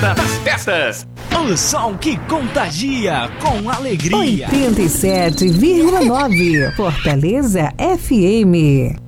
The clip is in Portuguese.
festa das festas. O som que contagia com alegria. 87,9 Fortaleza FM.